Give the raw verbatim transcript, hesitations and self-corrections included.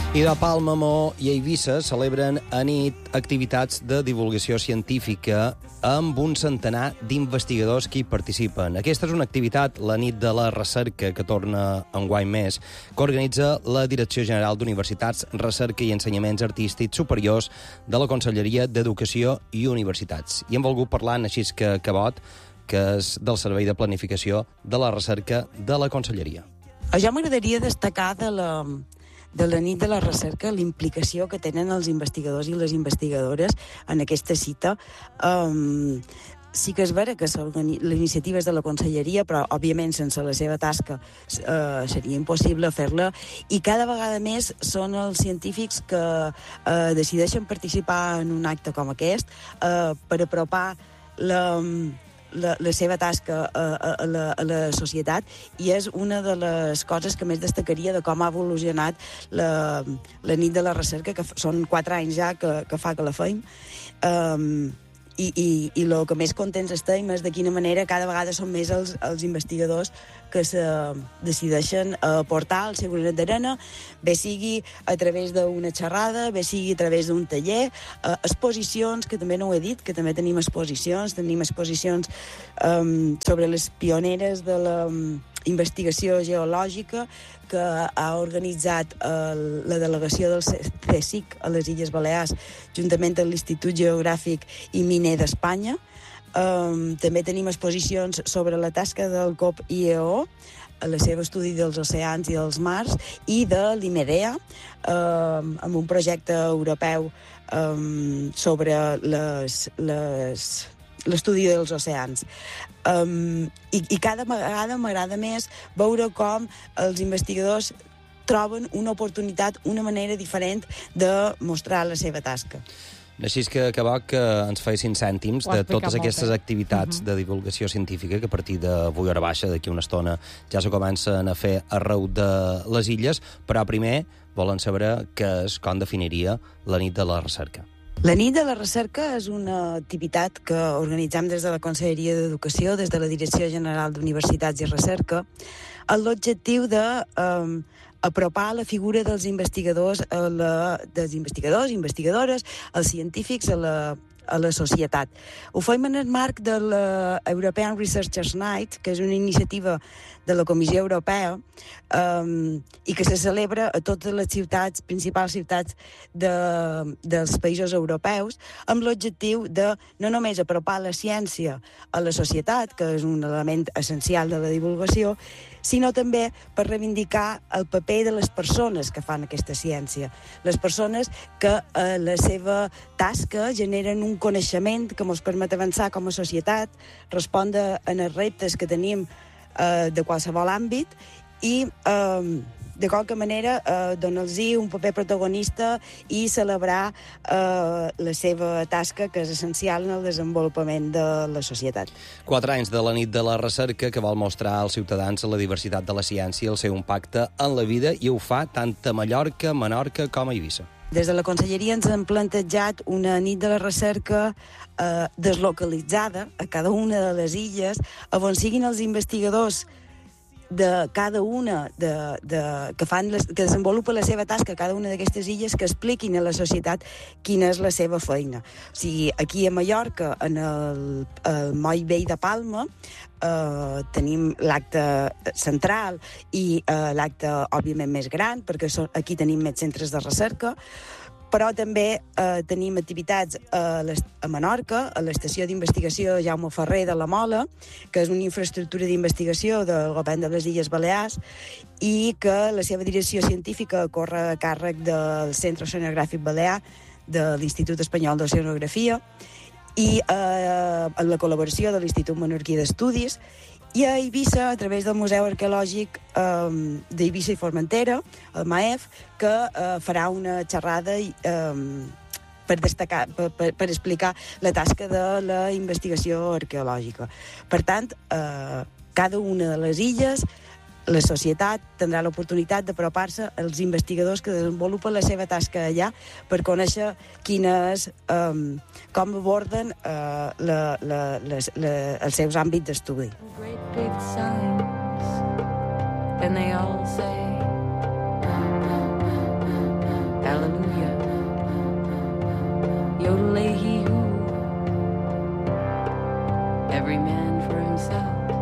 I de Palma i Eivissa celebren a nit activitats de divulgació científica amb un centenar d'investigadors que hi participen. Aquesta és una activitat, la nit de la recerca, que torna enguany més, que organitza la Direcció General d'Universitats, Recerca i Ensenyaments Artístics Superiors de la Conselleria d'Educació i Universitats. I hem volgut parlar amb Naixisca Cabot, que és del Servei de Planificació de la Recerca de la Conselleria. Jo m'agradaria destacar de la... de la nit de la recerca, la implicació que tenen els investigadors i les investigadores en aquesta cita. Um, sí que és vera que l'iniciativa és de la Conselleria, però, òbviament, sense la seva tasca uh, seria impossible fer-la, i cada vegada més són els científics que uh, decideixen participar en un acte com aquest uh, per apropar la... La, la seva tasca a, a, a, la, a la societat, i és una de les coses que més destacaria de com ha evolucionat la, la nit de la recerca, que són quatre anys ja que, que fa que la feim. Um, i, i, i el que més contents estem és de quina manera cada vegada són més els, els investigadors que se decideixen a aportar el seu granet d'arena, bé sigui a través d'una xerrada, bé sigui a través d'un taller, eh, exposicions, que també no ho he dit, que també tenim exposicions, tenim exposicions um, sobre les pioneres de la um, investigació geològica que ha organitzat el, la delegació del CSIC a les Illes Balears, juntament amb l'Institut Geogràfic i Miner d'Espanya. Um, també tenim exposicions sobre la tasca del C O P I E O, el seu estudi dels oceans i dels mars, i de l'IMEDEA, um, amb un projecte europeu um, sobre les... les l'estudi dels oceans. Um, i, I cada vegada m'agrada més veure com els investigadors troben una oportunitat, una manera diferent de mostrar la seva tasca. Naixisca Cabot, que ens feia cinc cèntims de totes aquestes activitats uh -huh. de divulgació científica que a partir d'avui hora baixa, d'aquí una estona, ja se comencen a fer arreu de les illes, però primer volen saber què és, com definiria la nit de la recerca. La nit de la recerca és una activitat que organitzem des de la Conselleria d'Educació, des de la Direcció General d'Universitats i Recerca, amb l'objectiu de um, apropar la figura dels investigadors, a la, dels investigadors, investigadores, els científics, a la, a la societat. Ho fem en el marc de la European Researchers Night, que és una iniciativa de la Comissió Europea, um, i que se celebra a totes les ciutats, principals ciutats de, dels països europeus, amb l'objectiu de no només apropar la ciència a la societat, que és un element essencial de la divulgació, sinó també per reivindicar el paper de les persones que fan aquesta ciència. Les persones que a la seva tasca generen un coneixement que ens permet avançar com a societat, respondre en els reptes que tenim eh, de qualsevol àmbit i, eh, de qualque manera, eh, donar-los un paper protagonista i celebrar eh, la seva tasca, que és essencial en el desenvolupament de la societat. Quatre anys de la nit de la recerca que vol mostrar als ciutadans la diversitat de la ciència i el seu impacte en la vida, i ho fa tant a Mallorca, Menorca com a Eivissa. Des de la Conselleria ens hem plantejat una nit de la recerca eh, deslocalitzada a cada una de les illes, on siguin els investigadors de cada una de, de, que, fan les, que desenvolupa la seva tasca a cada una d'aquestes illes, que expliquin a la societat quina és la seva feina. O sigui, aquí a Mallorca, en el, el Moll Vell de Palma, eh, tenim l'acte central i eh, l'acte, òbviament, més gran, perquè so, aquí tenim més centres de recerca, però també eh, tenim activitats a, a Menorca, a l'estació d'investigació Jaume Ferrer de la Mola, que és una infraestructura d'investigació del govern de les Illes Balears i que la seva direcció científica corre a càrrec del Centre Oceanogràfic Balear de l'Institut Espanyol d'Oceanografia i eh, amb la col·laboració de l'Institut Menorquí d'Estudis, i a Eivissa, a través del Museu Arqueològic um, d'Eivissa i Formentera, el MAEF, que uh, farà una xerrada um, per, destacar, per, per, per explicar la tasca de la investigació arqueològica. Per tant, uh, cada una de les illes, la societat tindrà l'oportunitat d'apropar-se als investigadors que desenvolupen la seva tasca allà per conèixer quina és, um, com aborden uh, la, la, les, la, els seus àmbits d'estudi. Great big signs, and they all say every man for himself.